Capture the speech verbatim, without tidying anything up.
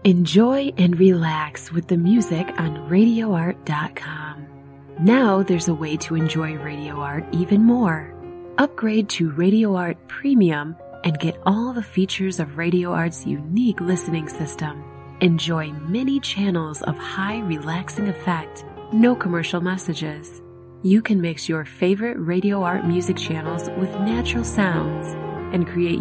Enjoy and relax with the music on radio art dot com. Now there's a way to enjoy Radio Art even more. Upgrade to Radio Art Premium and get all the features of Radio Art's unique listening system. Enjoy many channels of high relaxing effect, no commercial messages. You can mix your favorite Radio Art music channels with natural sounds and create